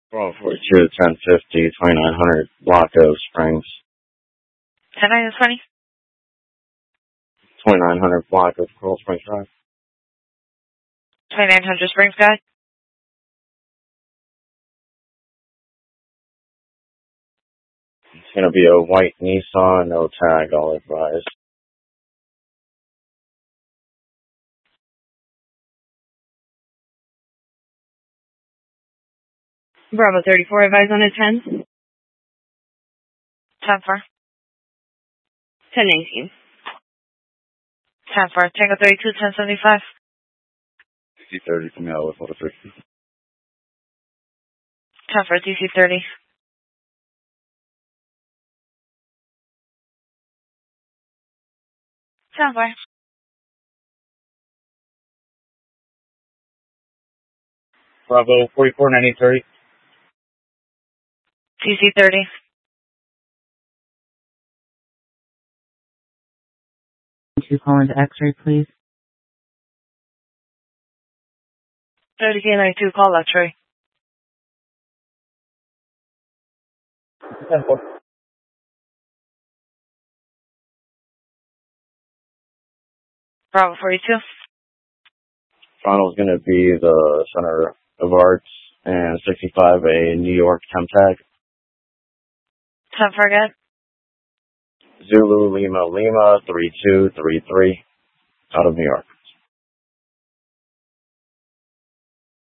1242, 1050, 2900 Blocko Springs. 10-20? 2900 Blocko Coral Springs Drive. 2900 Springs Guy? It's going to be a white Nissan, no tag, I'll advise. Bravo 34, advise on a 10. 10-4. 10-19. 10-4, Tango 32, 1075. DC-30 from Yellow with 3. 10-4, DC-30. 10-4. Bravo 44, 9030. DC-30. You call into X-ray, please. 30K92, call X-ray. 10-4. Bravo 42. Toronto's going to be the Center of Arts, and 65 a New York temp tag. 10-4 again. Zulu Lima Lima 3233 out of New York.